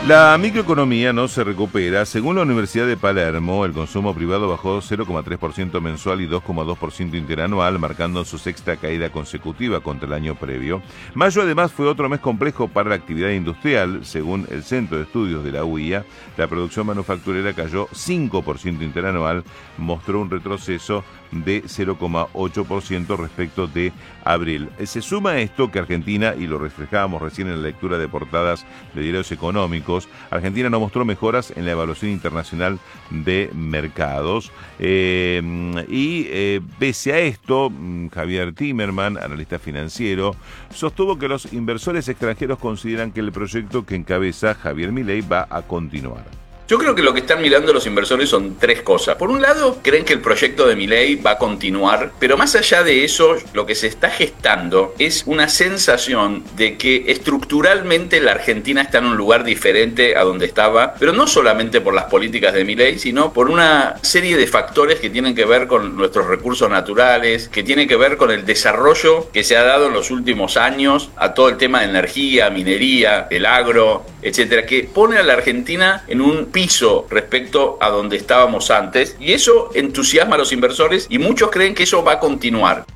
La microeconomía no se recupera. Según la Universidad de Palermo, el consumo privado bajó 0,3% mensual y 2,2% interanual, marcando su sexta caída consecutiva contra el año previo. Mayo además fue otro mes complejo para la actividad industrial. Según el Centro de Estudios de la UIA, la producción manufacturera cayó 5% interanual, mostró un retroceso de 0,8% respecto de abril. Se suma a esto que Argentina, y lo reflejábamos recién en la lectura de portadas de diarios económicos, Argentina no mostró mejoras en la evaluación internacional de mercados. Pese a esto, Javier Timerman, analista financiero, sostuvo que los inversores extranjeros consideran que el proyecto que encabeza Javier Milei va a continuar. Yo creo que lo que están mirando los inversores son tres cosas. Por un lado, creen que el proyecto de Milei va a continuar, pero más allá de eso, lo que se está gestando es una sensación de que estructuralmente la Argentina está en un lugar diferente a donde estaba, pero no solamente por las políticas de Milei, sino por una serie de factores que tienen que ver con nuestros recursos naturales, que tienen que ver con el desarrollo que se ha dado en los últimos años a todo el tema de energía, minería, el agro, etcétera, que pone a la Argentina en un piso respecto a donde estábamos antes, y eso entusiasma a los inversores y muchos creen que eso va a continuar.